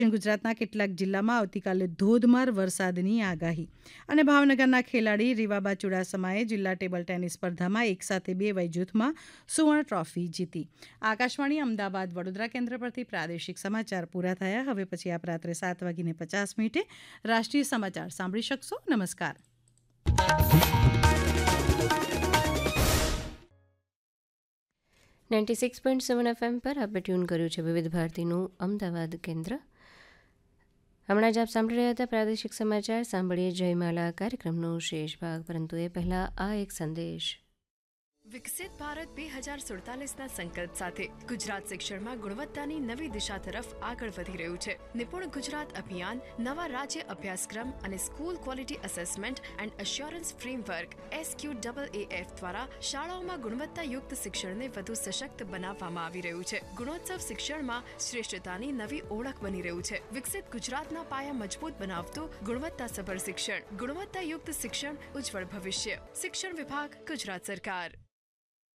દક્ષિણ ગુજરાતના કેટલાક જિલ્લામાં આવતીકાલે ધોધમાર વરસાદની આગાહી. અને ભાવનગરના ખેલાડી રીવાબા ચુડાસમાએ જિલ્લા ટેબલ ટેનિસ સ્પર્ધામાં એકસાથે 2 વયજૂથમાં સુવર્ણ ટ્રોફી જીતી. આકાશવાણી અમદાવાદ વડોદરા કેન્દ્ર પરથી પ્રાદેશિક સમાચાર પૂરા થયા. હવે પછી આપ રાત્રે 7:50 રાષ્ટ્રીય સમાચાર સાંભળી શકશો. નમસ્કાર. 96.7 FM પર આપણે ટ્યુન કર્યું છે વિવિધ ભારતીનું અમદાવાદ કેન્દ્ર. હમણાં જ આપ સાંભળી રહ્યા હતા પ્રાદેશિક સમાચાર. સાંભળીએ જયમાલા કાર્યક્રમનો શેષ ભાગ, પરંતુ એ પહેલાં આ એક સંદેશ. વિકસિત ભારત 2047ના સંકલ્પ સાથે ગુજરાત શિક્ષણમાં ગુણવત્તાની નવી દિશા તરફ આગળ વધી રહ્યું છે. નિપુણ ગુજરાત અભિયાન નવા રાજ્ય અભ્યાસક્રમ અને school quality assessment and assurance framework SQAAF દ્વારા શાળાઓમાં ગુણવત્તાયુક્ત શિક્ષણને વધુ સશક્ત બનાવવામાં આવી રહ્યું છે. ગુણોત્સવ શિક્ષણમાં શ્રેષ્ઠતાની નવી ઓળખ બની રહ્યું છે. વિકસિત ગુજરાતના પાયા મજબૂત બનાવતું ગુણવત્તાસભર શિક્ષણ, ગુણવત્તાયુક્ત શિક્ષણ, ઉજ્જવળ ભવિષ્ય. શિક્ષણ વિભાગ, ગુજરાત સરકાર.